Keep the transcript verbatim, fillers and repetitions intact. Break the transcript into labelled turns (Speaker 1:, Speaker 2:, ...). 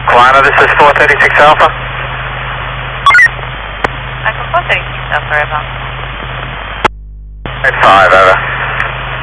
Speaker 1: Kalina, this is four thirty-six Alpha.
Speaker 2: Michael four thirty-six Alpha, Rebel.
Speaker 1: five,